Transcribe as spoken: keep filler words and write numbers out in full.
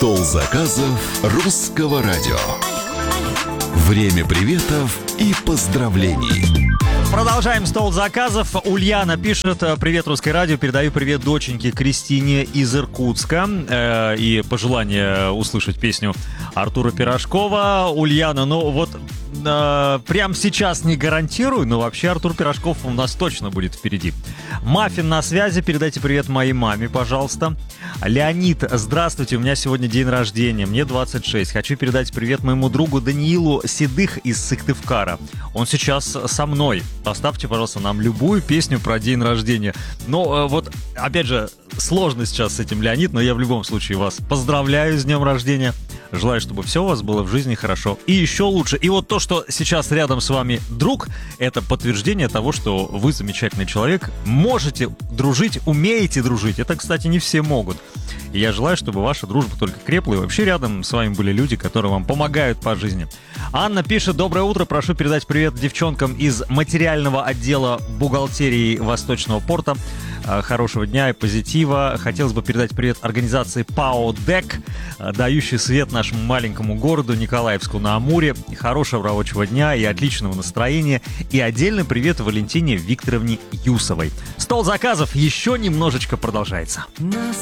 Стол заказов Русского радио. Время приветов и поздравлений. Продолжаем стол заказов. Ульяна пишет: привет, Русское радио, передаю привет доченьке Кристине из Иркутска. Э, и пожелание услышать песню Артура Пирожкова. Ульяна, ну вот э, прямо сейчас не гарантирую, но вообще Артур Пирожков у нас точно будет впереди. Маффин на связи, передайте привет моей маме, пожалуйста. Леонид, здравствуйте, у меня сегодня день рождения, мне двадцать шесть. Хочу передать привет моему другу Даниилу Седых из Сыктывкара. Он сейчас со мной. Поставьте, пожалуйста, нам любую песню про день рождения. Но вот, опять же, сложно сейчас с этим, Леонид, но я в любом случае вас поздравляю с днем рождения. Желаю, чтобы все у вас было в жизни хорошо. И еще лучше. И вот то, что сейчас рядом с вами друг, это подтверждение того, что вы замечательный человек. Можете дружить, умеете дружить. Это, кстати, не все могут. И я желаю, чтобы ваша дружба только крепла. И вообще рядом с вами были люди, которые вам помогают по жизни. Анна пишет: доброе утро, прошу передать привет девчонкам из материального отдела бухгалтерии Восточного порта. Хорошего дня и позитива. Хотелось бы передать привет организации ПАО ДЭК, дающей свет нашему маленькому городу Николаевску на Амуре. Хорошего рабочего дня и отличного настроения. И отдельный привет Валентине Викторовне Юсовой. Стол заказов еще немножечко продолжается. На